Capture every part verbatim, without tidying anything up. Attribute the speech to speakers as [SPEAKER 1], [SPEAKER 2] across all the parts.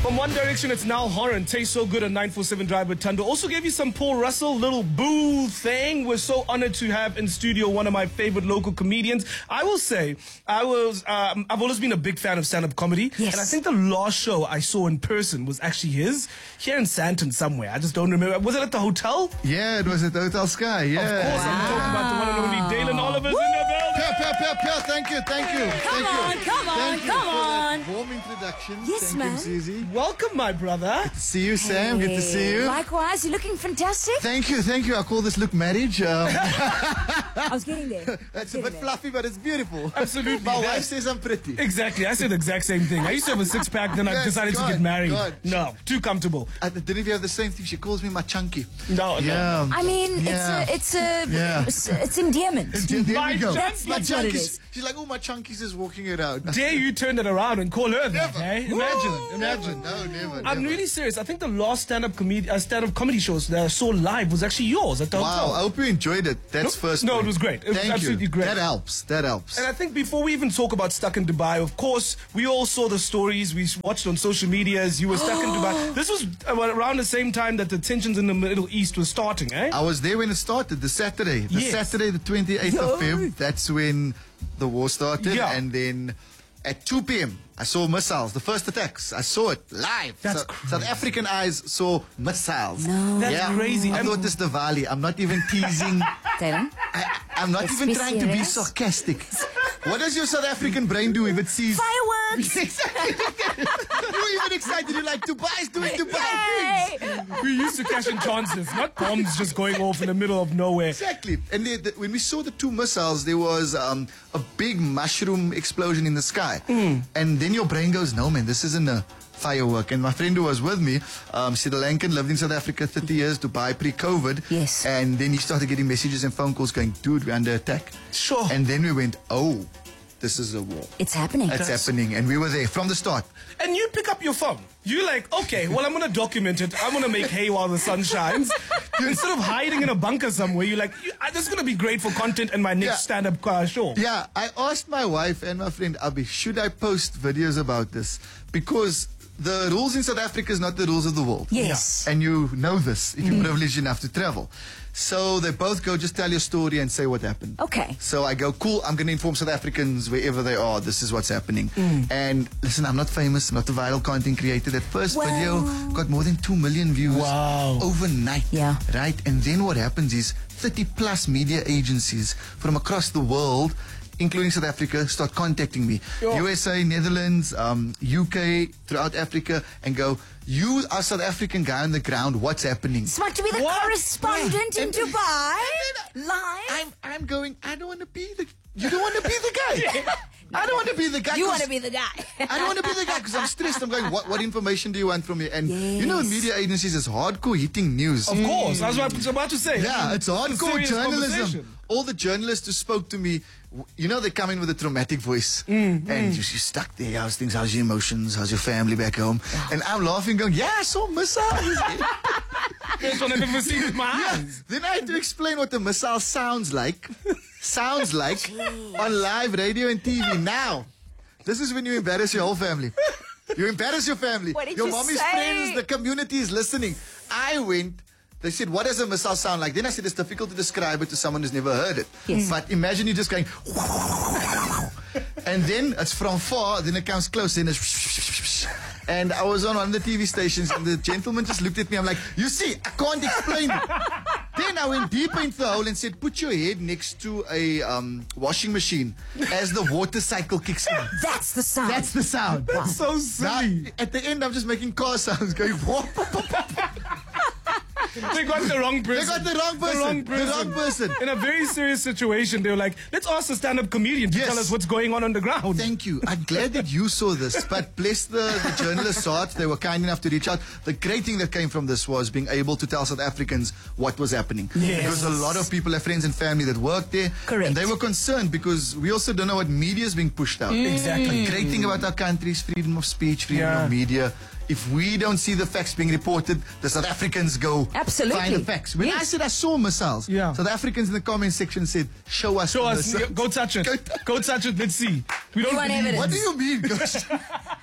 [SPEAKER 1] From One Direction, it's now Horan. Tastes so good on nine four seven Drive with Thando. Also gave you some Paul Russell, little boo thing. We're so honored to have in studio one of my favorite local comedians. I will say, I was, um, I've always been a big fan of stand-up comedy.
[SPEAKER 2] Yes.
[SPEAKER 1] And I think the last show I saw in person was actually his, here in Sandton somewhere. I just don't remember. Was it at the hotel?
[SPEAKER 3] Yeah, it was at the Hotel Sky, yeah.
[SPEAKER 1] Of course,
[SPEAKER 2] Wow.
[SPEAKER 1] I'm talking about the one and only Dalen Oliver's in your building.
[SPEAKER 3] Pia, Pia, Pia, Pia, thank you, thank you.
[SPEAKER 2] Come
[SPEAKER 3] thank
[SPEAKER 2] on,
[SPEAKER 3] you.
[SPEAKER 2] come on,
[SPEAKER 3] thank you
[SPEAKER 2] come
[SPEAKER 3] for
[SPEAKER 2] on.
[SPEAKER 3] that warm introduction.
[SPEAKER 2] Yes,
[SPEAKER 3] thank
[SPEAKER 2] man.
[SPEAKER 3] you, Susie.
[SPEAKER 1] Welcome, my brother.
[SPEAKER 3] Good to see you, Sam. Good to see you.
[SPEAKER 2] Likewise, you're looking fantastic.
[SPEAKER 3] Thank you, thank you. I call this look marriage. Um,
[SPEAKER 2] I was getting there.
[SPEAKER 3] it's a bit fluffy, but it's beautiful.
[SPEAKER 1] Absolutely.
[SPEAKER 3] My wife
[SPEAKER 1] That's-
[SPEAKER 3] says I'm pretty.
[SPEAKER 1] Exactly. I said the exact same thing. I used to have a six-pack, then I
[SPEAKER 3] Yes,
[SPEAKER 1] decided to
[SPEAKER 3] God,
[SPEAKER 1] get married.
[SPEAKER 3] God.
[SPEAKER 1] No, too comfortable.
[SPEAKER 3] I don't know if you have the same thing. She calls me my chunky.
[SPEAKER 1] No, no.
[SPEAKER 3] Yeah.
[SPEAKER 2] I mean,
[SPEAKER 3] Yeah.
[SPEAKER 2] it's a, it's a,
[SPEAKER 3] Yeah.
[SPEAKER 2] it's, it's endearment.
[SPEAKER 3] There there
[SPEAKER 1] My
[SPEAKER 3] we go.
[SPEAKER 1] chunky.
[SPEAKER 3] My
[SPEAKER 2] That's what it
[SPEAKER 3] chunkies.
[SPEAKER 2] is.
[SPEAKER 3] She's like, oh, my chunkies is walking around.
[SPEAKER 1] Dare you turn it around and call her that,
[SPEAKER 3] Never.
[SPEAKER 1] eh? Imagine,
[SPEAKER 3] Woo!
[SPEAKER 1] imagine.
[SPEAKER 3] No, never,
[SPEAKER 1] I'm
[SPEAKER 3] never.
[SPEAKER 1] really serious. I think the last stand-up comedy, uh, stand-up comedy shows that I saw live was actually yours at the
[SPEAKER 3] Wow, I
[SPEAKER 1] hotel.
[SPEAKER 3] hope you enjoyed it. That's
[SPEAKER 1] No,
[SPEAKER 3] first.
[SPEAKER 1] no, it
[SPEAKER 3] point.
[SPEAKER 1] was great. It was
[SPEAKER 3] Thank
[SPEAKER 1] absolutely
[SPEAKER 3] you.
[SPEAKER 1] great.
[SPEAKER 3] That helps. That helps.
[SPEAKER 1] And I think before we even talk about Stuck in Dubai, of course, we all saw the stories we watched on social media as you were stuck in Dubai. This was around the same time that the tensions in the Middle East were starting, eh?
[SPEAKER 3] I was there when it started, the Saturday. The
[SPEAKER 1] Yes.
[SPEAKER 3] Saturday, the twenty-eighth of February. That's when the war started.
[SPEAKER 1] Yeah.
[SPEAKER 3] And then at two p.m., I saw missiles, the first attacks. I saw it live.
[SPEAKER 1] That's
[SPEAKER 3] So-
[SPEAKER 1] crazy.
[SPEAKER 3] South African eyes saw missiles.
[SPEAKER 2] No.
[SPEAKER 1] That's
[SPEAKER 3] yeah.
[SPEAKER 1] crazy.
[SPEAKER 3] I
[SPEAKER 1] And-
[SPEAKER 3] thought this Diwali. I'm not even teasing.
[SPEAKER 2] Dalen?
[SPEAKER 3] I, I'm not
[SPEAKER 2] Let's
[SPEAKER 3] even
[SPEAKER 2] be
[SPEAKER 3] trying to be
[SPEAKER 2] serious.
[SPEAKER 3] sarcastic. What does your South African brain do if it sees...
[SPEAKER 2] Fireworks!
[SPEAKER 3] You're even excited. You're like, Dubai's doing Dubai things.
[SPEAKER 2] Yay!
[SPEAKER 1] We used to cash in chances, not bombs just going off in the middle of nowhere.
[SPEAKER 3] Exactly. And they, the, when we saw the two missiles, there was um, a big mushroom explosion in the sky.
[SPEAKER 1] Mm.
[SPEAKER 3] And then your brain goes, no, man, this isn't a firework. And my friend who was with me, um, Sri Lankan, lived in South Africa thirty years, Dubai, pre-COVID.
[SPEAKER 2] Yes.
[SPEAKER 3] And then he started getting messages and phone calls going, dude, we're under attack.
[SPEAKER 1] Sure.
[SPEAKER 3] And then we went, oh, this is a war.
[SPEAKER 2] It's happening.
[SPEAKER 3] It's
[SPEAKER 1] That's-
[SPEAKER 3] happening. And we were there from the start.
[SPEAKER 1] And you pick up your phone. You're like, okay, well, I'm going to document it. I'm going to make hay while the sun shines. Instead of hiding in a bunker somewhere, you're like, you, uh, this is going to be great for content and my next
[SPEAKER 3] Yeah.
[SPEAKER 1] stand-up uh, show.
[SPEAKER 3] Yeah, I asked my wife and my friend Abby, should I post videos about this? Because the rules in South Africa is not the rules of the world.
[SPEAKER 2] Yes.
[SPEAKER 3] And you know this if you're privileged enough to travel. So they both go, just tell your story and say what happened.
[SPEAKER 2] Okay.
[SPEAKER 3] So I go, cool, I'm going to inform South Africans wherever they are, this is what's happening. And listen, I'm not famous, I'm not a viral content creator. That first
[SPEAKER 2] Well-
[SPEAKER 3] video got more than two million views
[SPEAKER 1] Wow.
[SPEAKER 3] overnight.
[SPEAKER 2] Yeah.
[SPEAKER 3] Right? And then what happens is thirty plus media agencies from across the world, including South Africa, start contacting me.
[SPEAKER 1] Yo.
[SPEAKER 3] U S A, Netherlands, um, U K, throughout Africa, and go, you are South African guy on the ground, what's happening?
[SPEAKER 2] Smart to be the
[SPEAKER 1] What?
[SPEAKER 2] correspondent in
[SPEAKER 3] And-
[SPEAKER 2] Dubai.
[SPEAKER 3] and
[SPEAKER 2] Live.
[SPEAKER 3] I'm, I'm going, I don't want to be the, you don't want to be the guy. I don't want to be the guy.
[SPEAKER 2] You
[SPEAKER 3] 'cause
[SPEAKER 2] want to be the guy.
[SPEAKER 3] I don't want to be the guy because I'm stressed. I'm going, what, what information do you want from me? And you know,
[SPEAKER 2] Yes.
[SPEAKER 3] media agencies is hardcore hitting news.
[SPEAKER 1] Of course. I was about- was about to say.
[SPEAKER 3] Yeah, it's
[SPEAKER 1] a
[SPEAKER 3] hardcore
[SPEAKER 1] serious
[SPEAKER 3] journalism.
[SPEAKER 1] conversation.
[SPEAKER 3] All the journalists who spoke to me, w- you know, they come in with a traumatic voice.
[SPEAKER 1] Mm,
[SPEAKER 3] and you, you're stuck there. How's things? How's your emotions? How's your family back home? And I'm laughing, going, yeah, I saw missiles.
[SPEAKER 1] First one I've ever seen with my
[SPEAKER 3] Yeah.
[SPEAKER 1] eyes.
[SPEAKER 3] Then I had to explain what the missile sounds like. sounds like on live radio and T V. Now, this is when you embarrass your whole family. You embarrass your family.
[SPEAKER 2] What did
[SPEAKER 3] your
[SPEAKER 2] you
[SPEAKER 3] mommy's
[SPEAKER 2] say?
[SPEAKER 3] friends, the community is listening. I went. They said, what does a missile sound like? Then I said, it's difficult to describe it to someone who's never heard it.
[SPEAKER 2] Yes.
[SPEAKER 3] But imagine you just going, and then it's from far, then it comes close, then it's, and I was on one of the T V stations, and the gentleman just looked at me. I'm like, you see, I can't explain it. Then I went deeper into the hole and said, put your head next to a um, washing machine as the water cycle kicks in.
[SPEAKER 2] That's the sound.
[SPEAKER 3] That's the sound.
[SPEAKER 1] That's so
[SPEAKER 3] Now,
[SPEAKER 1] silly.
[SPEAKER 3] at the end, I'm just making car sounds going, whoop.
[SPEAKER 1] They got the wrong person.
[SPEAKER 3] They got the wrong person.
[SPEAKER 1] The wrong
[SPEAKER 3] The
[SPEAKER 1] person.
[SPEAKER 3] wrong person.
[SPEAKER 1] In a very serious situation, they were like, let's ask a stand-up comedian to
[SPEAKER 3] Yes.
[SPEAKER 1] tell us what's going on on the ground.
[SPEAKER 3] Thank you. I'm glad that you saw this, but bless the, the journalists saw it. They were kind enough to reach out. The great thing that came from this was being able to tell South Africans what was happening.
[SPEAKER 1] Yes.
[SPEAKER 3] There was a lot of people, have friends and family that worked there.
[SPEAKER 2] Correct.
[SPEAKER 3] And they were concerned because we also don't know what media is being pushed out.
[SPEAKER 1] Exactly.
[SPEAKER 3] The great thing about our country is freedom of speech, freedom
[SPEAKER 1] Yeah.
[SPEAKER 3] of media. If we don't see the facts being reported, the South Africans go
[SPEAKER 2] Absolutely.
[SPEAKER 3] find the facts. When I
[SPEAKER 2] Yes.
[SPEAKER 3] said I saw missiles,
[SPEAKER 1] Yeah.
[SPEAKER 3] South Africans in the comment section said, show us
[SPEAKER 1] Show
[SPEAKER 3] the
[SPEAKER 1] us.
[SPEAKER 3] missiles.
[SPEAKER 1] Go touch it.
[SPEAKER 3] Go-
[SPEAKER 1] Go touch it. Let's see. We don't
[SPEAKER 2] want
[SPEAKER 1] believe.
[SPEAKER 2] evidence?
[SPEAKER 3] What do you mean, Ghost?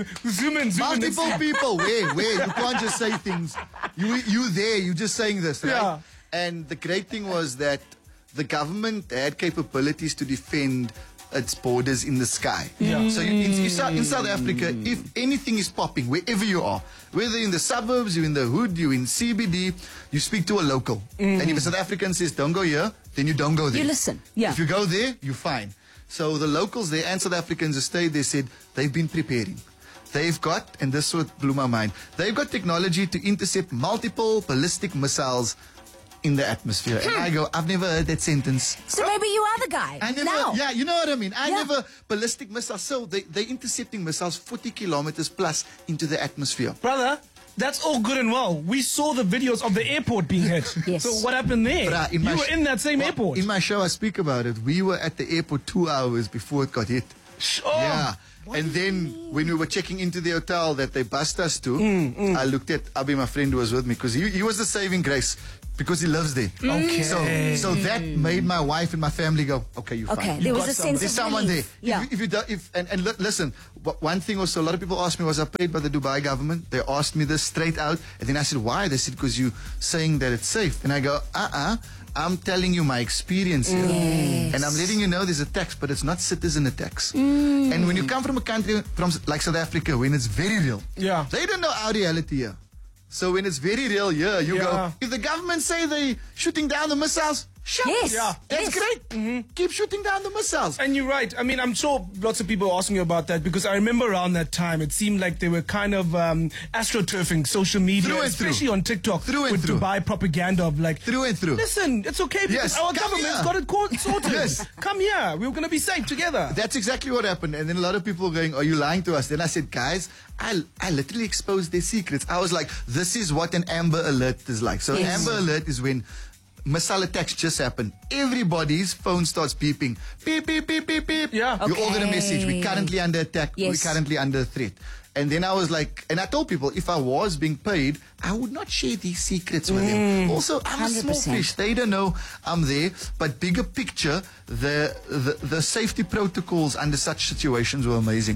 [SPEAKER 1] Zoom in, zoom in.
[SPEAKER 3] Multiple people. Where, where? You can't just say things. You, you there. You're just saying this, right?
[SPEAKER 1] Yeah.
[SPEAKER 3] And the great thing was that the government had capabilities to defend its borders in the sky.
[SPEAKER 1] Yeah.
[SPEAKER 3] So you, in, in, South, in South Africa, if anything is popping, wherever you are, whether in the suburbs, you're in the hood, you're in C B D, you speak to a local. And if a South African says, don't go here, then you don't go there.
[SPEAKER 2] You listen. Yeah.
[SPEAKER 3] If you go there, you're fine. So the locals there and South Africans who stayed, they said they've been preparing. They've got, and this what blew my mind, they've got technology to intercept multiple ballistic missiles in the atmosphere. And I go, I've never heard that sentence.
[SPEAKER 2] So maybe you are the guy.
[SPEAKER 3] I never,
[SPEAKER 2] now.
[SPEAKER 3] yeah, you know what I mean. I
[SPEAKER 2] Yeah.
[SPEAKER 3] never, ballistic missiles, so they, they're intercepting missiles forty kilometers plus into the atmosphere.
[SPEAKER 1] Brother, that's all good and well. We saw the videos of the airport being hit.
[SPEAKER 2] Yes.
[SPEAKER 1] So what happened there?
[SPEAKER 3] Bruh, in
[SPEAKER 1] you
[SPEAKER 3] my
[SPEAKER 1] were
[SPEAKER 3] sh-
[SPEAKER 1] in that same
[SPEAKER 3] well,
[SPEAKER 1] airport.
[SPEAKER 3] In my show, I speak about it. We were at the airport two hours before it got hit.
[SPEAKER 1] Sh-
[SPEAKER 3] Yeah.
[SPEAKER 1] oh.
[SPEAKER 3] And then when we were checking into the hotel that they bust us to,
[SPEAKER 1] Mm,
[SPEAKER 3] I looked at Abi, my friend who was with me, because he, he was the saving grace because he lives there.
[SPEAKER 1] Okay.
[SPEAKER 3] So, so that made my wife and my family go, okay, you're
[SPEAKER 2] Okay,
[SPEAKER 3] fine.
[SPEAKER 2] there was
[SPEAKER 1] got
[SPEAKER 2] a
[SPEAKER 1] somebody.
[SPEAKER 2] sense
[SPEAKER 3] There's
[SPEAKER 2] of
[SPEAKER 3] someone there.
[SPEAKER 2] relief. Yeah.
[SPEAKER 3] If, if you do, if and, and li- listen, w- one thing also, a lot of people asked me, was I paid by the Dubai government? They asked me this straight out, and then I said, why? They said, because you saying that it's safe. And I go, uh-uh, I'm telling you my experience here.
[SPEAKER 2] Yes.
[SPEAKER 3] And I'm letting you know there's a tax, but it's not citizen tax. And when you come from a country from like South Africa, when it's very real,
[SPEAKER 1] Yeah.
[SPEAKER 3] they don't know our reality here. So when it's very real here, you
[SPEAKER 1] Yeah.
[SPEAKER 3] go, if the government say they shooting down the missiles, shut
[SPEAKER 2] Yes.
[SPEAKER 1] Yeah.
[SPEAKER 3] That's
[SPEAKER 2] Yes.
[SPEAKER 3] great. Keep shooting down the missiles.
[SPEAKER 1] And you're right. I mean, I'm sure lots of people are asking you about that because I remember around that time, it seemed like they were kind of um, astroturfing social media,
[SPEAKER 3] Through and
[SPEAKER 1] especially
[SPEAKER 3] through.
[SPEAKER 1] on TikTok,
[SPEAKER 3] Through and
[SPEAKER 1] with
[SPEAKER 3] through.
[SPEAKER 1] Dubai propaganda of like,
[SPEAKER 3] Through and through.
[SPEAKER 1] listen, it's okay because
[SPEAKER 3] Yes,
[SPEAKER 1] our
[SPEAKER 3] come
[SPEAKER 1] government's
[SPEAKER 3] here.
[SPEAKER 1] got it caught- sorted.
[SPEAKER 3] Yes.
[SPEAKER 1] Come here. We're going to be safe together.
[SPEAKER 3] That's exactly what happened. And then a lot of people were going, are you lying to us? Then I said, guys, I, I literally exposed their secrets. I was like, this is what an Amber Alert is like. So
[SPEAKER 2] Yes.
[SPEAKER 3] an Amber Alert is when missile attacks just happen. Everybody's phone starts beeping. Beep, beep, beep, beep, beep.
[SPEAKER 1] Yeah.
[SPEAKER 3] You're all going to message.
[SPEAKER 2] Okay.
[SPEAKER 3] We're currently under attack.
[SPEAKER 2] Yes.
[SPEAKER 3] We're currently under threat. And then I was like, and I told people, if I was being paid, I would not share these secrets with them. Also, I'm a small
[SPEAKER 2] one hundred percent.
[SPEAKER 3] fish. They don't know I'm there. But bigger picture, the, the, the safety protocols under such situations were amazing.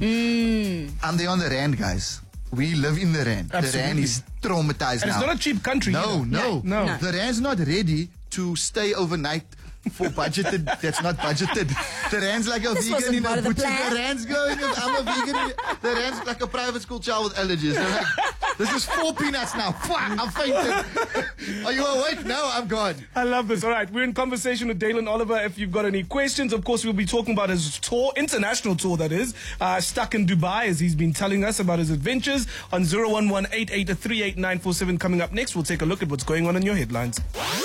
[SPEAKER 3] I'm there on the Rand, guys. We live in the Rand. The
[SPEAKER 1] Absolutely.
[SPEAKER 3] Rand is traumatized
[SPEAKER 1] And
[SPEAKER 3] now.
[SPEAKER 1] it's not a cheap country.
[SPEAKER 3] No,
[SPEAKER 1] either.
[SPEAKER 3] no,
[SPEAKER 1] no.
[SPEAKER 2] No.
[SPEAKER 3] The Rand's not ready to stay overnight for budgeted. That's not budgeted. The Rand's like a
[SPEAKER 2] This
[SPEAKER 3] vegan
[SPEAKER 2] wasn't
[SPEAKER 3] in
[SPEAKER 2] part
[SPEAKER 3] a
[SPEAKER 2] of the
[SPEAKER 3] butcher.
[SPEAKER 2] plan.
[SPEAKER 3] The Rand's going, I'm a vegan. The Rand's like a private school child with allergies. They're like, this is four peanuts now. Fuck, I'm fainting. Are you awake? No, I'm gone.
[SPEAKER 1] I love this. All right, we're in conversation with Dalen Oliver. If you've got any questions, of course, we'll be talking about his tour, international tour, that is, uh, stuck in Dubai, as he's been telling us about his adventures on zero one one eight eight three eight nine four seven. Coming up next, we'll take a look at what's going on in your headlines.